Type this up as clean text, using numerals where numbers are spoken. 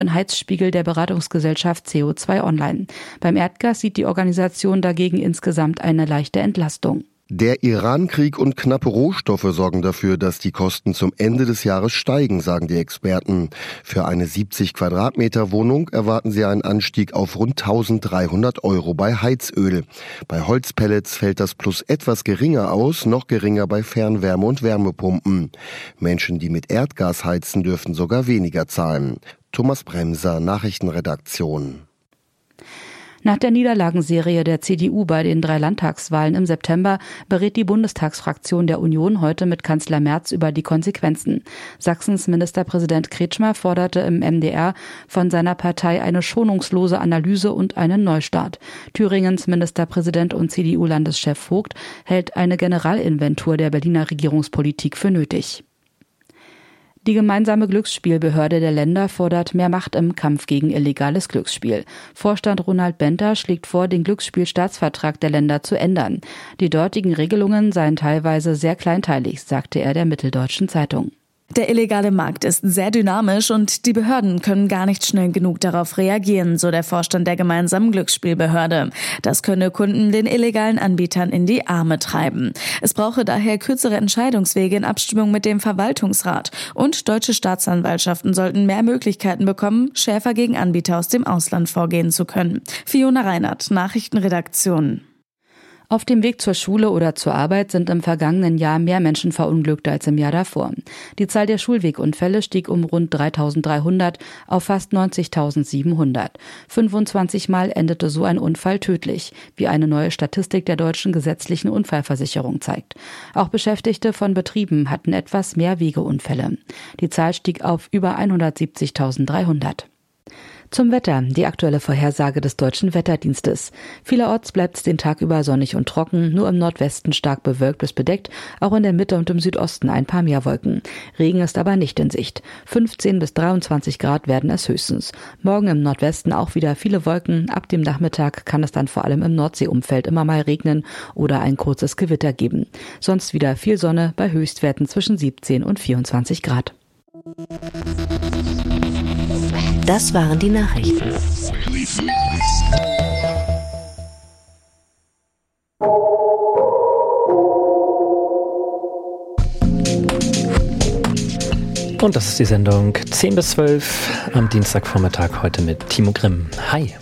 Heizspiegel der Beratungsgesellschaft CO2 Online. Beim Erdgas sieht die Organisation dagegen insgesamt eine leichte Entlastung. Der Iran-Krieg und knappe Rohstoffe sorgen dafür, dass die Kosten zum Ende des Jahres steigen, sagen die Experten. Für eine 70 Quadratmeter Wohnung erwarten sie einen Anstieg auf rund 1.300 € bei Heizöl. Bei Holzpellets fällt das Plus etwas geringer aus, noch geringer bei Fernwärme und Wärmepumpen. Menschen, die mit Erdgas heizen, dürfen sogar weniger zahlen. Thomas Bremser, Nachrichtenredaktion. Nach der Niederlagenserie der CDU bei den 3 Landtagswahlen im September berät die Bundestagsfraktion der Union heute mit Kanzler Merz über die Konsequenzen. Sachsens Ministerpräsident Kretschmer forderte im MDR von seiner Partei eine schonungslose Analyse und einen Neustart. Thüringens Ministerpräsident und CDU-Landeschef Vogt hält eine Generalinventur der Berliner Regierungspolitik für nötig. Die gemeinsame Glücksspielbehörde der Länder fordert mehr Macht im Kampf gegen illegales Glücksspiel. Vorstand Ronald Bender schlägt vor, den Glücksspielstaatsvertrag der Länder zu ändern. Die dortigen Regelungen seien teilweise sehr kleinteilig, sagte er der Mitteldeutschen Zeitung. Der illegale Markt ist sehr dynamisch und die Behörden können gar nicht schnell genug darauf reagieren, so der Vorstand der gemeinsamen Glücksspielbehörde. Das könne Kunden den illegalen Anbietern in die Arme treiben. Es brauche daher kürzere Entscheidungswege in Abstimmung mit dem Verwaltungsrat. Und deutsche Staatsanwaltschaften sollten mehr Möglichkeiten bekommen, schärfer gegen Anbieter aus dem Ausland vorgehen zu können. Fiona Reinhardt, Nachrichtenredaktion. Auf dem Weg zur Schule oder zur Arbeit sind im vergangenen Jahr mehr Menschen verunglückt als im Jahr davor. Die Zahl der Schulwegunfälle stieg um rund 3.300 auf fast 90.700. 25 Mal endete so ein Unfall tödlich, wie eine neue Statistik der Deutschen Gesetzlichen Unfallversicherung zeigt. Auch Beschäftigte von Betrieben hatten etwas mehr Wegeunfälle. Die Zahl stieg auf über 170.300. Zum Wetter, die aktuelle Vorhersage des Deutschen Wetterdienstes. Vielerorts bleibt es den Tag über sonnig und trocken, nur im Nordwesten stark bewölkt bis bedeckt, auch in der Mitte und im Südosten ein paar mehr Wolken. Regen ist aber nicht in Sicht. 15 bis 23 Grad werden es höchstens. Morgen im Nordwesten auch wieder viele Wolken. Ab dem Nachmittag kann es dann vor allem im Nordseeumfeld immer mal regnen oder ein kurzes Gewitter geben. Sonst wieder viel Sonne bei Höchstwerten zwischen 17 und 24 Grad. Das waren die Nachrichten. Und das ist die Sendung 10 bis 12 am Dienstagvormittag heute mit Timo Grimm. Hi.